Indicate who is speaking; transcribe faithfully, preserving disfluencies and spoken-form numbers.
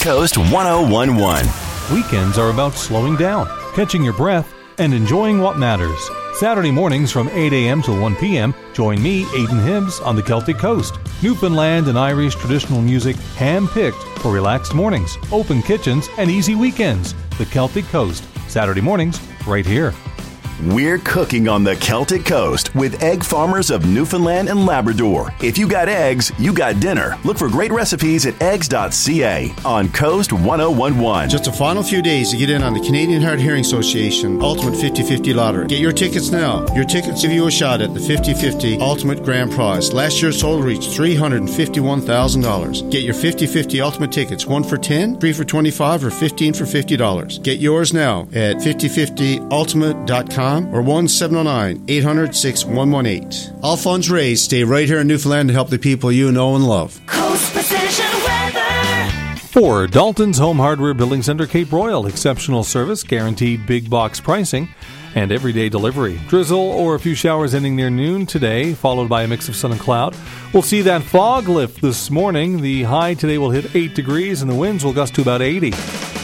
Speaker 1: Coast one oh one one.
Speaker 2: Weekends are about slowing down, catching your breath, and enjoying what matters. Saturday mornings from eight a.m. to one p.m., join me, Aidan Hibbs, on the Celtic Coast. Newfoundland and Irish traditional music hand-picked for relaxed mornings, open kitchens, and easy weekends. The Celtic Coast, Saturday mornings, right here.
Speaker 1: We're cooking on the Celtic Coast with egg farmers of Newfoundland and Labrador. If you got eggs, you got dinner. Look for great recipes at eggs dot c a on Coast one oh one one.
Speaker 3: Just a final few days to get in on the Canadian Hard Hearing Association Ultimate fifty fifty Lottery. Get your tickets now. Your tickets give you a shot at the fifty fifty Ultimate Grand Prize. Last year's total reached three hundred fifty-one thousand dollars. Get your fifty fifty Ultimate tickets, one for ten dollars, three for twenty-five dollars, or fifteen for fifty dollars. Get yours now at fifty fifty ultimate dot com or one seven zero nine, eight hundred, six one one eight. All funds raised stay right here in Newfoundland to help the people you know and love.
Speaker 4: Coast Precision Weather.
Speaker 2: For Dalton's Home Hardware Building Center, Cape Royal, exceptional service, guaranteed big box pricing, and everyday delivery. Drizzle or a few showers ending near noon today, followed by a mix of sun and cloud. We'll see that fog lift this morning. The high today will hit eight degrees and the winds will gust to about eighty.